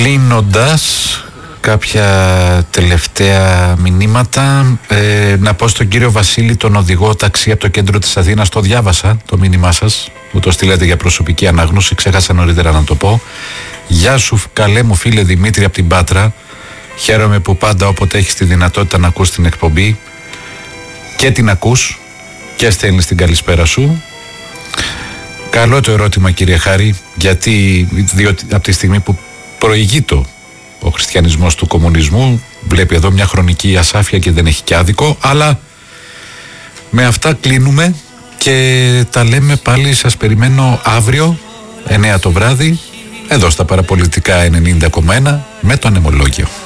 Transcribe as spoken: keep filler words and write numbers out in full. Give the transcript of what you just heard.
Κλείνοντας, κάποια τελευταία μηνύματα. Ε, να πω στον κύριο Βασίλη, τον οδηγό ταξί από το κέντρο της Αθήνας, το διάβασα το μήνυμά σας, μου το στείλατε για προσωπική ανάγνωση, ξέχασα νωρίτερα να το πω. Γεια σου καλέ μου φίλε Δημήτρη από την Πάτρα, χαίρομαι που πάντα όποτε έχεις τη δυνατότητα να ακούς την εκπομπή και την ακούς και στέλνεις την καλησπέρα σου. Καλό το ερώτημα κύριε Χάρη, γιατί διότι από τη στιγμή που προηγείτο ο χριστιανισμός του κομμουνισμού, βλέπει εδώ μια χρονική ασάφεια και δεν έχει και άδικο, αλλά με αυτά κλείνουμε και τα λέμε πάλι. Σας περιμένω αύριο εννιά το βράδυ εδώ στα Παραπολιτικά ενενήντα κόμμα ένα με το Ανεμολόγιο.